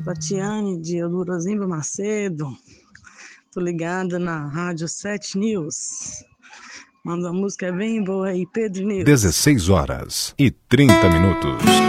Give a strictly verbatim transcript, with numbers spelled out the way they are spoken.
Tatiane de Eldorozimba Macedo. Tô ligada na Rádio sete News. Manda uma música bem boa aí, Pedro News. dezesseis horas e trinta minutos.